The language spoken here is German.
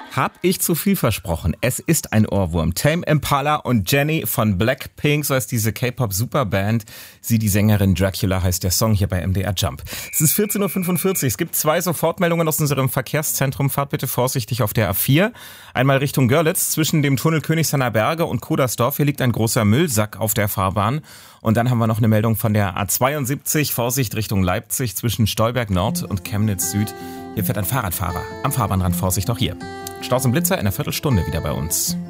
Hab ich zu viel versprochen? Es ist ein Ohrwurm. Tame Impala und Jennie von Blackpink, so heißt diese K-Pop-Superband. Sie, die Sängerin Dracula, heißt der Song hier bei MDR Jump. Es ist 14.45 Uhr. Es gibt 2 Sofortmeldungen aus unserem Verkehrszentrum. Fahrt bitte vorsichtig auf der A4. Einmal Richtung Görlitz zwischen dem Tunnel Königshainer Berge und Kodersdorf. Hier liegt ein großer Müllsack auf der Fahrbahn. Und dann haben wir noch eine Meldung von der A72. Vorsicht Richtung Leipzig zwischen Stolberg Nord und Chemnitz Süd. Hier fährt ein Fahrradfahrer am Fahrbahnrand. Vorsicht auch hier. Staus und Blitzer in einer Viertelstunde wieder bei uns.